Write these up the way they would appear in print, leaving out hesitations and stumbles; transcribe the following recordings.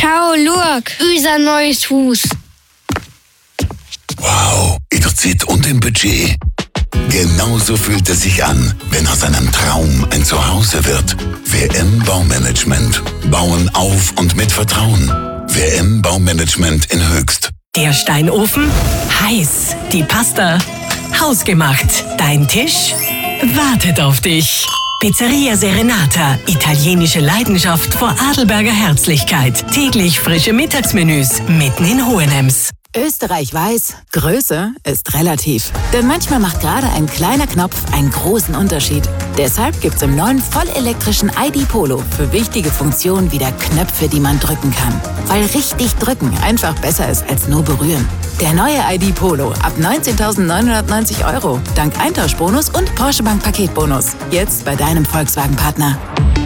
Schau, look, unser neues Haus. Wow, in der Zeit und im Budget. Genauso fühlt es sich an, wenn aus einem Traum ein Zuhause wird. WM Baumanagement. Bauen auf und mit Vertrauen. WM Baumanagement in Höchst. Der Steinofen? Heiß. Die Pasta? Hausgemacht. Dein Tisch? Wartet auf dich. Pizzeria Serenata. Italienische Leidenschaft vor Adelberger Herzlichkeit. Täglich frische Mittagsmenüs mitten in Hohenems. Österreich weiß, Größe ist relativ. Denn manchmal macht gerade ein kleiner Knopf einen großen Unterschied. Deshalb gibt's im neuen vollelektrischen ID Polo für wichtige Funktionen wieder Knöpfe, die man drücken kann. Weil richtig drücken einfach besser ist als nur berühren. Der neue ID Polo ab 19.990 €. Dank Eintauschbonus und Porsche Bank Paketbonus. Jetzt bei deinem Volkswagen-Partner.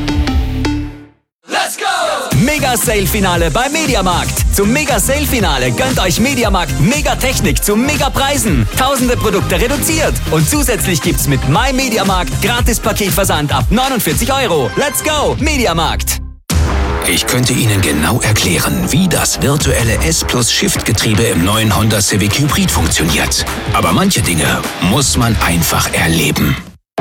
Mega-Sale-Finale bei Mediamarkt. Zum Mega-Sale-Finale gönnt euch Mediamarkt Megatechnik zu Megapreisen. Tausende Produkte reduziert. Und zusätzlich gibt's mit MyMediamarkt Gratis-Paketversand ab 49 €. Let's go, Mediamarkt! Ich könnte Ihnen genau erklären, wie das virtuelle S+-Shift-Getriebe im neuen Honda Civic Hybrid funktioniert. Aber manche Dinge muss man einfach erleben.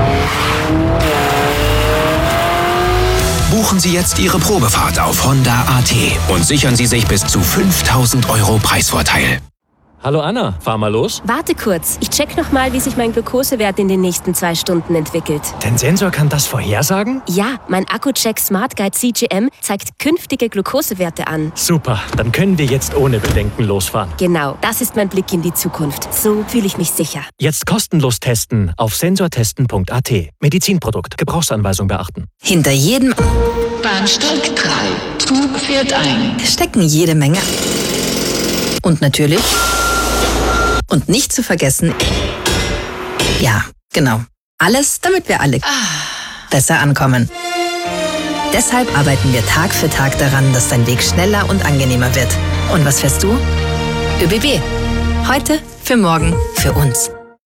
Buchen Sie jetzt Ihre Probefahrt auf Honda.at und sichern Sie sich bis zu 5.000 € Preisvorteil. Hallo Anna, fahr mal los. Warte kurz, ich check nochmal, wie sich mein Glukosewert in den nächsten 2 Stunden entwickelt. Dein Sensor kann das vorhersagen? Ja, mein Accu-Check Smart Guide CGM zeigt künftige Glukosewerte an. Super, dann können wir jetzt ohne Bedenken losfahren. Genau, das ist mein Blick in die Zukunft. So fühle ich mich sicher. Jetzt kostenlos testen auf sensortesten.at. Medizinprodukt, Gebrauchsanweisung beachten. Hinter jedem Bahnsteig 3. Zug fährt ein. stecken jede Menge. Und natürlich... Und nicht zu vergessen, ja, genau, alles, damit wir alle besser ankommen. Deshalb arbeiten wir Tag für Tag daran, dass dein Weg schneller und angenehmer wird. Und was fährst du? ÖBB. Heute, für morgen, für uns.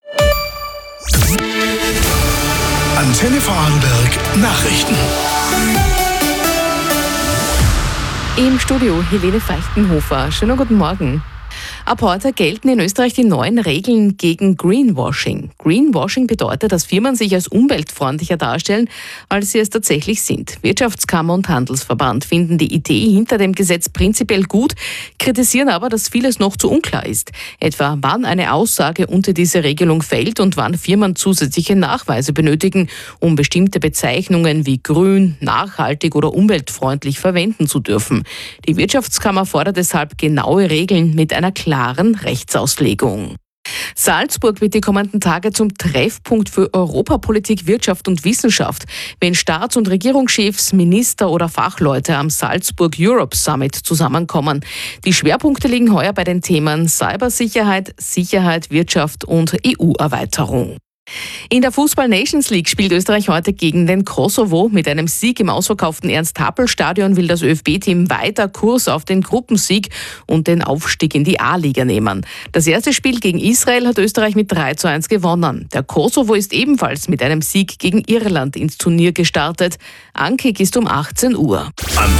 Antenne Vorarlberg Nachrichten. Im Studio Helene Feichtenhofer. Schönen guten Morgen. Ab heute gelten in Österreich die neuen Regeln gegen Greenwashing. Greenwashing bedeutet, dass Firmen sich als umweltfreundlicher darstellen, als sie es tatsächlich sind. Wirtschaftskammer und Handelsverband finden die Idee hinter dem Gesetz prinzipiell gut, kritisieren aber, dass vieles noch zu unklar ist. Etwa wann eine Aussage unter diese Regelung fällt und wann Firmen zusätzliche Nachweise benötigen, um bestimmte Bezeichnungen wie grün, nachhaltig oder umweltfreundlich verwenden zu dürfen. Die Wirtschaftskammer fordert deshalb genaue Regeln mit einer klaren Rechtsauslegung. Salzburg wird die kommenden Tage zum Treffpunkt für Europapolitik, Wirtschaft und Wissenschaft, wenn Staats- und Regierungschefs, Minister oder Fachleute am Salzburg Europe Summit zusammenkommen. Die Schwerpunkte liegen heuer bei den Themen Cybersicherheit, Sicherheit, Wirtschaft und EU-Erweiterung. In der Fußball-Nations League spielt Österreich heute gegen den Kosovo. Mit einem Sieg im ausverkauften Ernst-Happel-Stadion will das ÖFB-Team weiter Kurs auf den Gruppensieg und den Aufstieg in die A-Liga nehmen. Das erste Spiel gegen Israel hat Österreich mit 3:1 gewonnen. Der Kosovo ist ebenfalls mit einem Sieg gegen Irland ins Turnier gestartet. Ankick ist um 18 Uhr.